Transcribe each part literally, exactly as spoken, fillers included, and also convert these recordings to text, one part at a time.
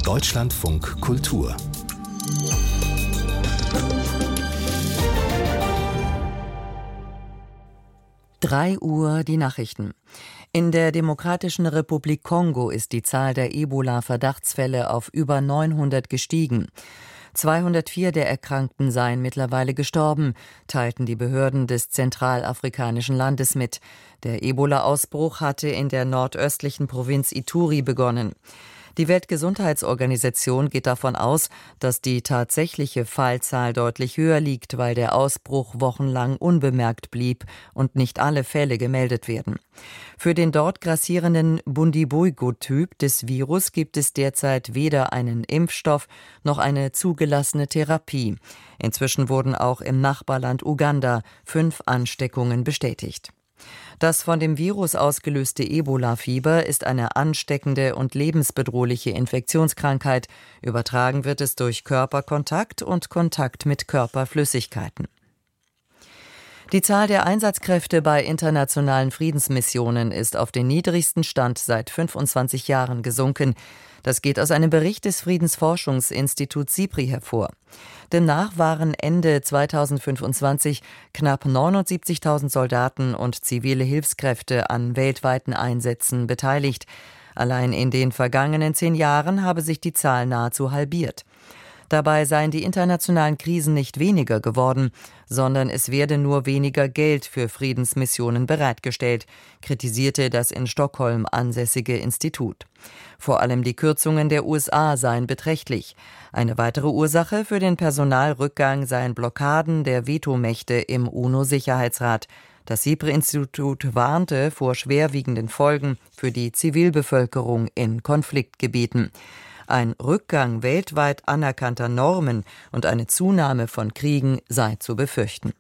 Deutschlandfunk Kultur. drei Uhr die Nachrichten. In der Demokratischen Republik Kongo ist die Zahl der Ebola-Verdachtsfälle auf über neunhundert gestiegen. zweihundertvier der Erkrankten seien mittlerweile gestorben, teilten die Behörden des zentralafrikanischen Landes mit. Der Ebola-Ausbruch hatte in der nordöstlichen Provinz Ituri begonnen. Die Weltgesundheitsorganisation geht davon aus, dass die tatsächliche Fallzahl deutlich höher liegt, weil der Ausbruch wochenlang unbemerkt blieb und nicht alle Fälle gemeldet werden. Für den dort grassierenden Bundibugyo-Typ des Virus gibt es derzeit weder einen Impfstoff noch eine zugelassene Therapie. Inzwischen wurden auch im Nachbarland Uganda fünf Ansteckungen bestätigt. Das von dem Virus ausgelöste Ebola-Fieber ist eine ansteckende und lebensbedrohliche Infektionskrankheit. Übertragen wird es durch Körperkontakt und Kontakt mit Körperflüssigkeiten. Die Zahl der Einsatzkräfte bei internationalen Friedensmissionen ist auf den niedrigsten Stand seit fünfundzwanzig Jahren gesunken. Das geht aus einem Bericht des Friedensforschungsinstituts SIPRI hervor. Demnach waren Ende zweitausendfünfundzwanzig knapp neunundsiebzigtausend Soldaten und zivile Hilfskräfte an weltweiten Einsätzen beteiligt. Allein in den vergangenen zehn Jahren habe sich die Zahl nahezu halbiert. Dabei seien die internationalen Krisen nicht weniger geworden, sondern es werde nur weniger Geld für Friedensmissionen bereitgestellt, kritisierte das in Stockholm ansässige Institut. Vor allem die Kürzungen der U S A seien beträchtlich. Eine weitere Ursache für den Personalrückgang seien Blockaden der Vetomächte im UNO-Sicherheitsrat. Das SIPRI-Institut warnte vor schwerwiegenden Folgen für die Zivilbevölkerung in Konfliktgebieten. Ein Rückgang weltweit anerkannter Normen und eine Zunahme von Kriegen sei zu befürchten.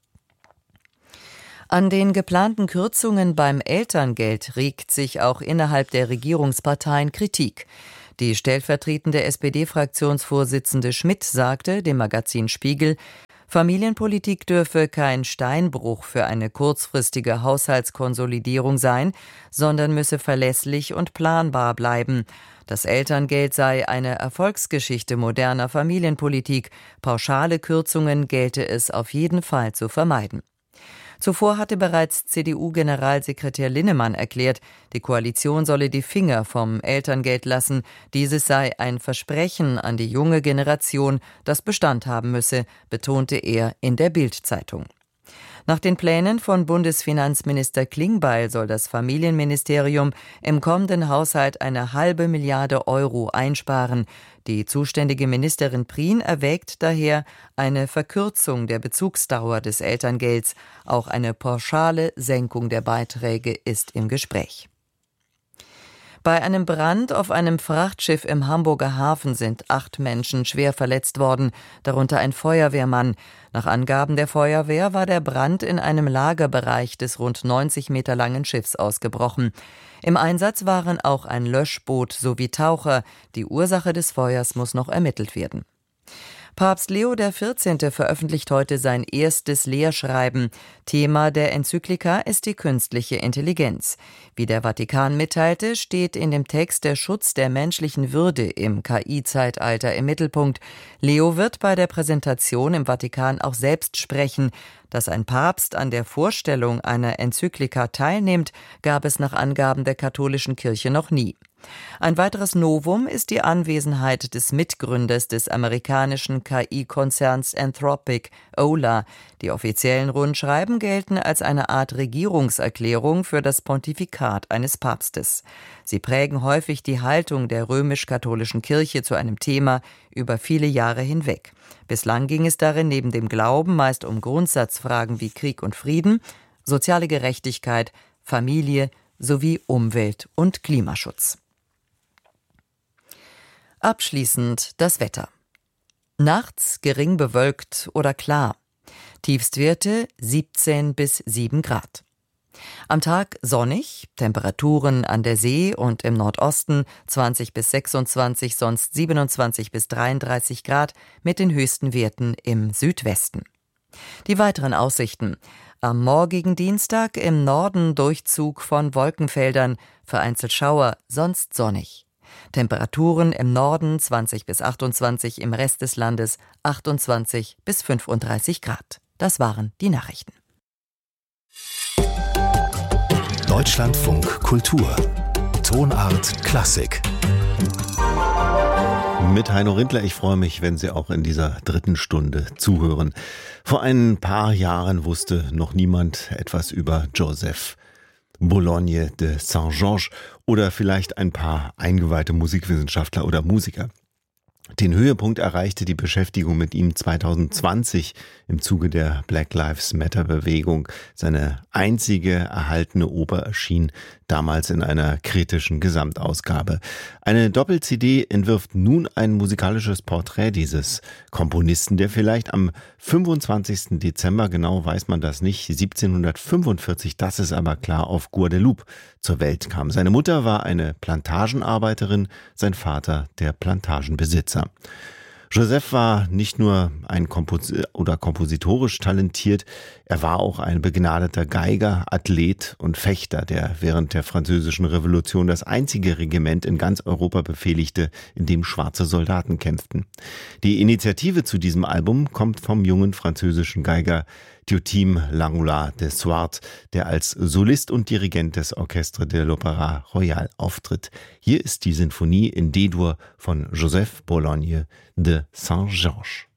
An den geplanten Kürzungen beim Elterngeld regt sich auch innerhalb der Regierungsparteien Kritik. Die stellvertretende S P D-Fraktionsvorsitzende Schmidt sagte dem Magazin Spiegel, Familienpolitik dürfe kein Steinbruch für eine kurzfristige Haushaltskonsolidierung sein, sondern müsse verlässlich und planbar bleiben. Das Elterngeld sei eine Erfolgsgeschichte moderner Familienpolitik. Pauschale Kürzungen gelte es auf jeden Fall zu vermeiden. Zuvor hatte bereits C D U-Generalsekretär Linnemann erklärt, die Koalition solle die Finger vom Elterngeld lassen. Dieses sei ein Versprechen an die junge Generation, das Bestand haben müsse, betonte er in der Bild-Zeitung. Nach den Plänen von Bundesfinanzminister Klingbeil soll das Familienministerium im kommenden Haushalt eine halbe Milliarde Euro einsparen. Die zuständige Ministerin Prien erwägt daher eine Verkürzung der Bezugsdauer des Elterngelds. Auch eine pauschale Senkung der Beiträge ist im Gespräch. Bei einem Brand auf einem Frachtschiff im Hamburger Hafen sind acht Menschen schwer verletzt worden, darunter ein Feuerwehrmann. Nach Angaben der Feuerwehr war der Brand in einem Lagerbereich des rund neunzig Meter langen Schiffs ausgebrochen. Im Einsatz waren auch ein Löschboot sowie Taucher. Die Ursache des Feuers muss noch ermittelt werden. Papst Leo der vierzehnte veröffentlicht heute sein erstes Lehrschreiben. Thema der Enzyklika ist die künstliche Intelligenz. Wie der Vatikan mitteilte, steht in dem Text der Schutz der menschlichen Würde im K I-Zeitalter im Mittelpunkt. Leo wird bei der Präsentation im Vatikan auch selbst sprechen. Dass ein Papst an der Vorstellung einer Enzyklika teilnimmt, gab es nach Angaben der katholischen Kirche noch nie. Ein weiteres Novum ist die Anwesenheit des Mitgründers des amerikanischen K I-Konzerns Anthropic, Ola. Die offiziellen Rundschreiben gelten als eine Art Regierungserklärung für das Pontifikat eines Papstes. Sie prägen häufig die Haltung der römisch-katholischen Kirche zu einem Thema über viele Jahre hinweg. Bislang ging es darin neben dem Glauben meist um Grundsatzfragen wie Krieg und Frieden, soziale Gerechtigkeit, Familie sowie Umwelt- und Klimaschutz. Abschließend das Wetter. Nachts gering bewölkt oder klar. Tiefstwerte siebzehn bis sieben Grad. Am Tag sonnig, Temperaturen an der See und im Nordosten zwanzig bis sechsundzwanzig, sonst siebenundzwanzig bis dreiunddreißig Grad mit den höchsten Werten im Südwesten. Die weiteren Aussichten. Am morgigen Dienstag im Norden Durchzug von Wolkenfeldern, vereinzelt Schauer, sonst sonnig. Temperaturen im Norden zwanzig bis achtundzwanzig, im Rest des Landes achtundzwanzig bis fünfunddreißig Grad. Das waren die Nachrichten. Deutschlandfunk Kultur. Tonart Klassik. Mit Heino Rindler, ich freue mich, wenn Sie auch in dieser dritten Stunde zuhören. Vor ein paar Jahren wusste noch niemand etwas über Joseph Bologne de Saint-Georges oder vielleicht ein paar eingeweihte Musikwissenschaftler oder Musiker. Den Höhepunkt erreichte die Beschäftigung mit ihm zweitausendzwanzig im Zuge der Black Lives Matter Bewegung. Seine einzige erhaltene Oper erschien damals in einer kritischen Gesamtausgabe. Eine Doppel-C D entwirft nun ein musikalisches Porträt dieses Komponisten, der vielleicht am fünfundzwanzigsten Dezember, genau weiß man das nicht, siebzehnhundertfünfundvierzig, das ist aber klar, auf Guadeloupe zur Welt kam. Seine Mutter war eine Plantagenarbeiterin, sein Vater der Plantagenbesitzer. Joseph war nicht nur ein Kompos- oder kompositorisch talentiert, er war auch ein begnadeter Geiger, Athlet und Fechter, der während der Französischen Revolution das einzige Regiment in ganz Europa befehligte, in dem schwarze Soldaten kämpften. Die Initiative zu diesem Album kommt vom jungen französischen Geiger Théotime Langlois de Swart, der als Solist und Dirigent des Orchestre de l'Opéra Royal auftritt. Hier ist die Sinfonie in D-Dur von Joseph Bologne de Saint-Georges.